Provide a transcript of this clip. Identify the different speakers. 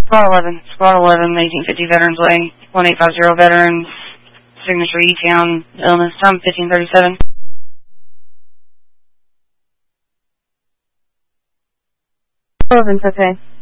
Speaker 1: Squad 11, 1850 Veterans Way, 1850 Veterans, signature E-Town, illness, time 1537.
Speaker 2: Province, okay.